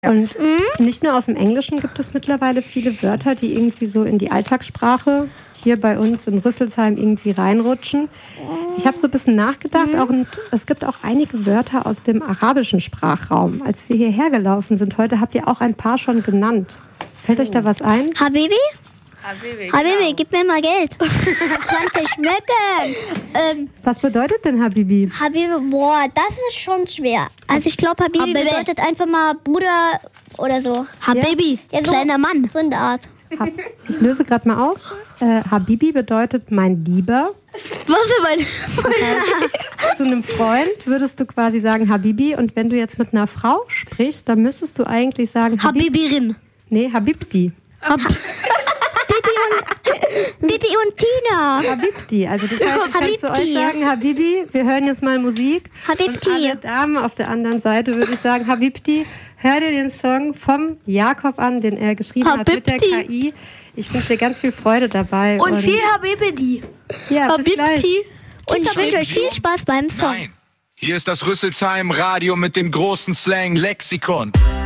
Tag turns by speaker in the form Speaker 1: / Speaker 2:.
Speaker 1: Und nicht nur aus dem Englischen gibt es mittlerweile viele Wörter, die irgendwie so in die Alltagssprache hier bei uns in Rüsselsheim irgendwie reinrutschen. Ich habe so ein bisschen nachgedacht und es gibt auch einige Wörter aus dem arabischen Sprachraum. Als wir hierher gelaufen sind heute, habt ihr auch ein paar schon genannt. Fällt euch da was ein?
Speaker 2: Habibi?
Speaker 3: Habibi,
Speaker 2: Gib mir mal Geld. Kannst du schmecken?
Speaker 1: Was bedeutet denn Habibi?
Speaker 2: Habibi, boah, das ist schon schwer. Also ich glaube, Habibi bedeutet einfach mal Bruder oder so.
Speaker 3: Habibi,
Speaker 2: ja, so,
Speaker 3: kleiner Mann.
Speaker 2: So in der Art.
Speaker 1: Ich löse gerade mal auf. Habibi bedeutet mein Lieber.
Speaker 3: Was für mein
Speaker 1: Zu einem Freund würdest du quasi sagen Habibi. Und wenn du jetzt mit einer Frau sprichst, dann müsstest du eigentlich sagen
Speaker 3: Habibirin.
Speaker 1: Nee, Habibti.
Speaker 2: Bibi und Tina.
Speaker 1: Habibti. Also das heißt, kannst du euch sagen, Habibi, wir hören jetzt mal Musik.
Speaker 2: Habibti.
Speaker 1: Und alle Damen auf der anderen Seite würde ich sagen, Habibti, hör dir den Song vom Jakob an, den er geschrieben hat mit der KI. Ich wünsche dir ganz viel Freude dabei.
Speaker 3: Und viel Habibidi.
Speaker 1: Ja, bis gleich.
Speaker 2: Und ich wünsche euch viel Spaß beim Song.
Speaker 4: Nein. Hier ist das Rüsselsheim Radio mit dem großen Slang-Lexikon.